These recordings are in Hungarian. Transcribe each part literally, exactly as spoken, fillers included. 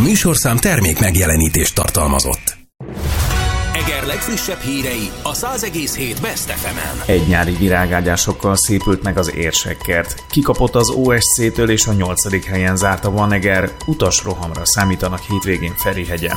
műsorszám termék megjelenítést tartalmazott. Eger legfrissebb hírei a száz egész hét Best ef emen. Egy nyári virágágyásokkal szépült meg az Érsekkert. Kikapott az o es cé-től és a nyolcadik helyen zárt a Vaneger. Utasrohamra számítanak hétvégén Ferihegyen.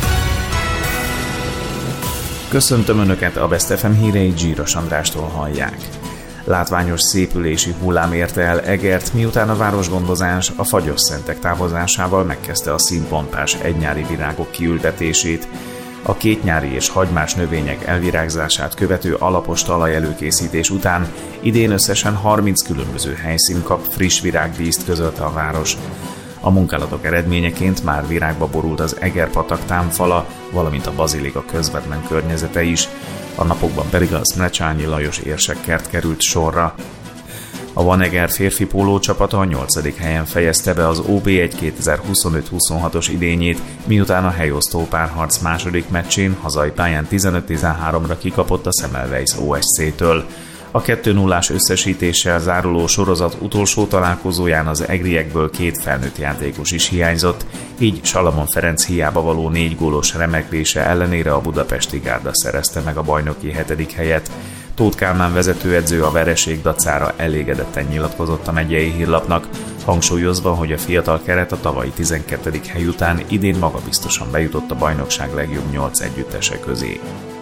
Köszöntöm Önöket, a Best ef em hírei Zsíros Andrástól hallják. Látványos szépülési hullám érte el Egert, miután a városgondozás a Fagyosszentek távozásával megkezdte a színpontás egynyári virágok kiültetését. A kétnyári és hagymás növények elvirágzását követő alapos talajelőkészítés után idén összesen harminc különböző helyszín kap friss virágdíszt, közölte a város. A munkálatok eredményeként már virágba borult az Eger-patak támfala, valamint a bazilika közvetlen környezete is, a napokban pedig a Szmlecsányi Lajos Érsekkert került sorra. A Vaneger férfi pólócsapata a nyolcadik helyen fejezte be az o bé egy kétezer-huszonöt huszonhatos idényét, miután a helyosztó párharc második meccsén hazai pályán tizenöt tizenháromra kikapott a Semmelweis o es cé-től. A kettő nullás összesítéssel záruló sorozat utolsó találkozóján az egriekből két felnőtt játékos is hiányzott, így Salamon Ferenc hiába való négy gólos remeklése ellenére a budapesti gárda szerezte meg a bajnoki hetedik helyet. Tóth Kálmán vezetőedző a vereség dacára elégedetten nyilatkozott a megyei hírlapnak, hangsúlyozva, hogy a fiatal keret a tavalyi tizenkettedik hely után idén magabiztosan bejutott a bajnokság legjobb nyolc együttese közé.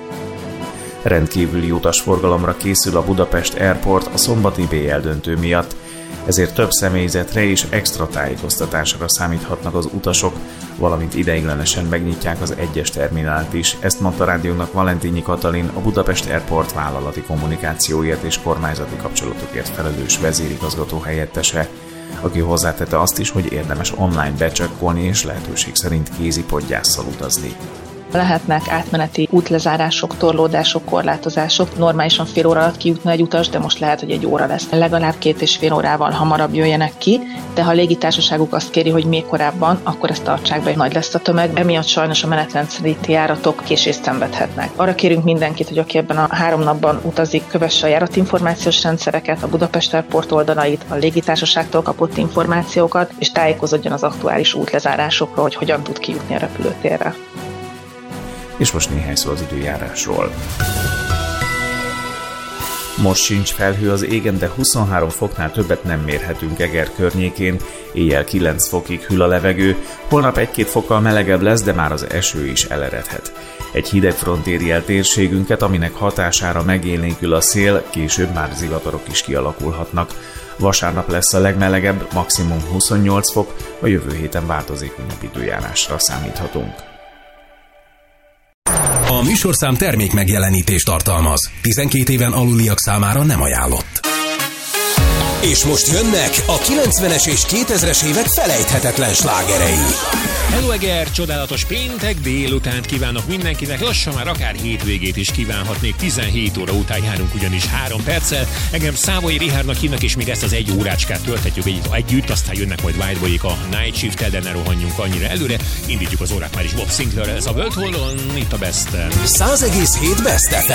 Rendkívüli utasforgalomra készül a Budapest Airport a szombati bé el döntő miatt, ezért több személyzetre és extra tájékoztatásra számíthatnak az utasok, valamint ideiglenesen megnyitják az egyes terminált is. Ezt mondta rádiónak Valentini Katalin, a Budapest Airport vállalati kommunikációért és kormányzati kapcsolatokért felelős vezérigazgató helyettese, aki hozzátette azt is, hogy érdemes online becsekkolni és lehetőség szerint kézipodgyásszal utazni. Lehetnek átmeneti útlezárások, torlódások, korlátozások. Normálisan fél óra alatt kijutna egy utas, de most lehet, hogy egy óra lesz. Legalább két és fél órával hamarabb jöjjenek ki, de ha a légitársaságuk azt kéri, hogy még korábban, akkor ezt tartsák be, nagy lesz a tömeg. Emiatt sajnos a menetrend szerinti járatok késést szenvedhetnek. Arra kérünk mindenkit, hogy aki ebben a három napban utazik, kövesse a járatinformációs rendszereket, a Budapest Airport oldalait, a légitársaságtól kapott információkat, és tájékozódjon az aktuális útlezárásokról, hogy hogyan tud kijutni a repülőtérre. És most néhány szó az időjárásról. Most sincs felhő az égen, de huszonhárom foknál többet nem mérhetünk Eger környékén, éjjel kilenc fokig hűl a levegő, holnap egy-két fokkal melegebb lesz, de már az eső is eleredhet. Egy hideg front éri el térségünket, aminek hatására megélénkül a szél, később már zivatarok is kialakulhatnak. Vasárnap lesz a legmelegebb, maximum huszonnyolc fok, a jövő héten változékonyabb időjárásra számíthatunk. A műsorszám termék megjelenítést tartalmaz. tizenkét éven aluliak számára nem ajánlott. És most jönnek a kilencvenes és kétezres évek felejthetetlen slágerei. Hello Eger, csodálatos péntek délutánt kívánok mindenkinek, lassan már akár hétvégét is kívánhatnék, tizenhét óra után járunk ugyanis három perccel. Engem Szávai Richardnak hívnak, és még ezt az egy órácskát tölthetjük együtt, aztán jönnek majd White Boyék a Night Shift-tel, de ne rohanjunk annyira előre. Indítjuk az órát már is Bob Sinclair, ez a World Hold On, itt a Best. száz egész hét Best ef em.